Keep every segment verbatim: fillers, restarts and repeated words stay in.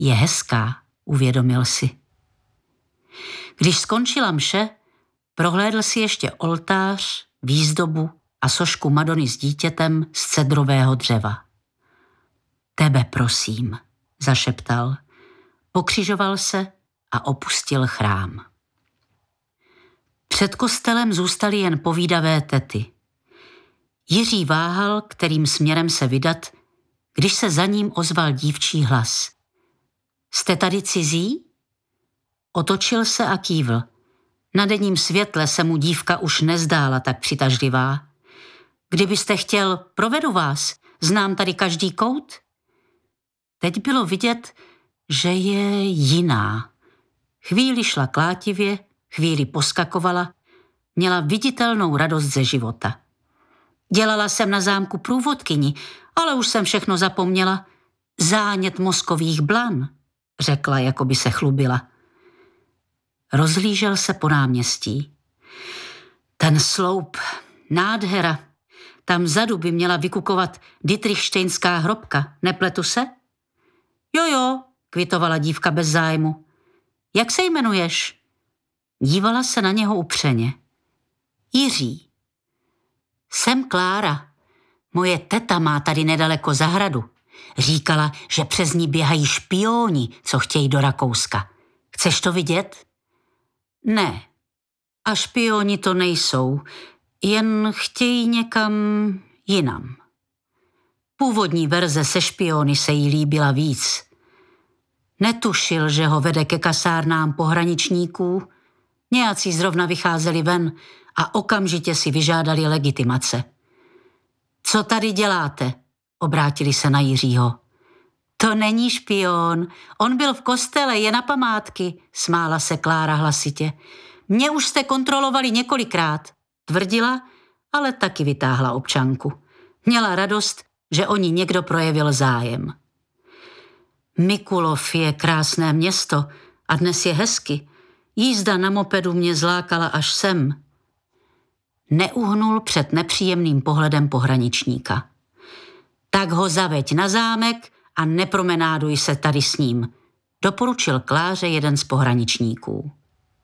Je hezká, uvědomil si. Když skončila mše, prohlédl si ještě oltář, výzdobu a sošku Madony s dítětem z cedrového dřeva. Tebe prosím, zašeptal, pokřižoval se a opustil chrám. Před kostelem zůstaly jen povídavé tety. Jiří váhal, kterým směrem se vydat, když se za ním ozval dívčí hlas. Jste tady cizí? Otočil se a kývl. Na denním světle se mu dívka už nezdála tak přitažlivá. Kdybyste chtěl, provedu vás, znám tady každý kout. Teď bylo vidět, že je jiná. Chvíli šla klátivě, chvíli poskakovala, měla viditelnou radost ze života. Dělala jsem na zámku průvodkyni, ale už jsem všechno zapomněla. Zánět mozkových blan, řekla, jako by se chlubila. Rozhlížel se po náměstí. Ten sloup, nádhera. Tam vzadu by měla vykukovat Dietrichštejnská hrobka, nepletu se? Jo, jo, kvitovala dívka bez zájmu. Jak se jmenuješ? Dívala se na něho upřeně. Jiří. Jsem Klára. Moje teta má tady nedaleko zahradu. Říkala, že přes ní běhají špioni, co chtějí do Rakouska. Chceš to vidět? Ne. A špioni to nejsou. Jen chtějí někam jinam. Původní verze se špiony se jí líbila víc. Netušil, že ho vede ke kasárnám pohraničníků. Nějací zrovna vycházeli ven a okamžitě si vyžádali legitimace. Co tady děláte? Obrátili se na Jiřího. To není špion, on byl v kostele, je na památky, smála se Klára hlasitě. Mě už jste kontrolovali několikrát, tvrdila, ale taky vytáhla občanku. Měla radost, že o ní někdo projevil zájem. Mikulov je krásné město a dnes je hezky. Jízda na mopedu mě zlákala až sem. Neuhnul před nepříjemným pohledem pohraničníka. Tak ho zaveď na zámek a nepromenáduj se tady s ním, doporučil Kláře jeden z pohraničníků.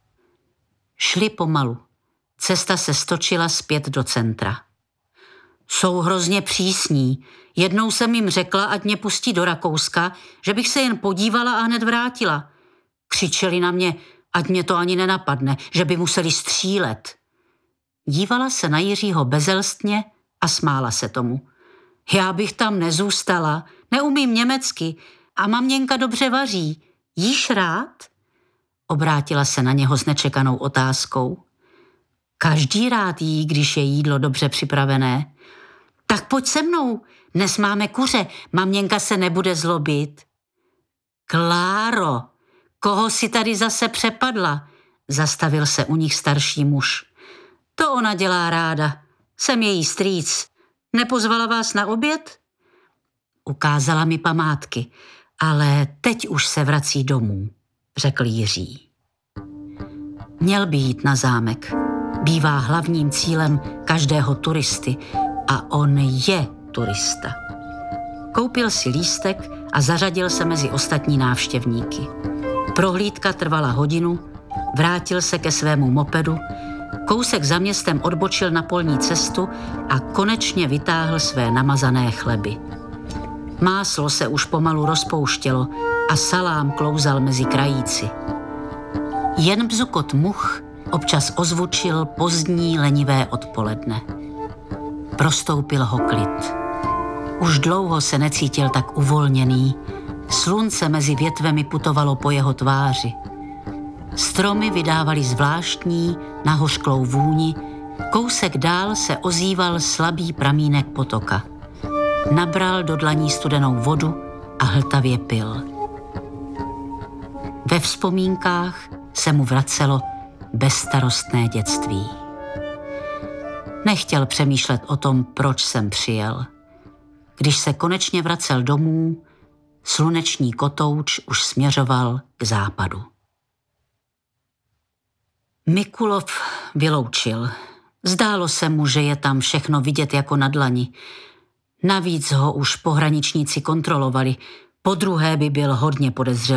Šli pomalu. Cesta se stočila zpět do centra. Jsou hrozně přísní. Jednou jsem jim řekla, ať mě pustí do Rakouska, že bych se jen podívala a hned vrátila. Křičeli na mě, ať mě to ani nenapadne, že by museli střílet. Dívala se na Jiřího bezelstně a smála se tomu. Já bych tam nezůstala, neumím německy a maměnka dobře vaří. Jíš rád? Obrátila se na něho s nečekanou otázkou. Každý rád jí, když je jídlo dobře připravené. Tak pojď se mnou, dnes máme kuře, maměnka se nebude zlobit. Kláro, koho si tady zase přepadla? Zastavil se u nich starší muž. To ona dělá ráda, jsem její strýc. Nepozvala vás na oběd? Ukázala mi památky, ale teď už se vrací domů, řekl Jiří. Měl by jít na zámek. Bývá hlavním cílem každého turisty a on je turista. Koupil si lístek a zařadil se mezi ostatní návštěvníky. Prohlídka trvala hodinu, vrátil se ke svému mopedu, kousek za městem odbočil na polní cestu a konečně vytáhl své namazané chleby. Máslo se už pomalu rozpouštělo a salám klouzal mezi krajíci. Jen bzukot much občas ozvučil pozdní lenivé odpoledne. Prostoupil ho klid. Už dlouho se necítil tak uvolněný, slunce mezi větvemi putovalo po jeho tváři. Stromy vydávaly zvláštní, nahořklou vůni, kousek dál se ozýval slabý pramínek potoka. Nabral do dlaní studenou vodu a hltavě pil. Ve vzpomínkách se mu vracelo bezstarostné dětství. Nechtěl přemýšlet o tom, proč jsem přijel. Když se konečně vracel domů, sluneční kotouč už směřoval k západu. Mikulov vyloučil. Zdálo se mu, že je tam všechno vidět jako na dlani. Navíc ho už pohraničníci kontrolovali. Po druhé by byl hodně podezřelý.